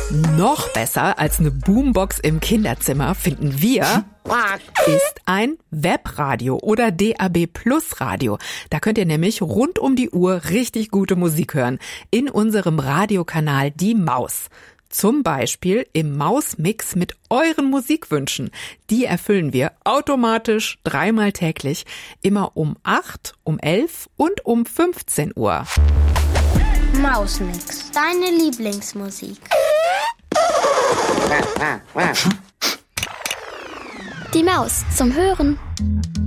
Noch besser als eine Boombox im Kinderzimmer finden wir ist ein Webradio oder DAB+ Radio. Da könnt ihr nämlich rund um die Uhr richtig gute Musik hören in unserem Radiokanal Die Maus. Zum Beispiel im Mausmix mit euren Musikwünschen. Die erfüllen wir automatisch 3-mal täglich, immer um 8, um 11 und um 15 Uhr. Mausmix, deine Lieblingsmusik. Die Maus zum Hören.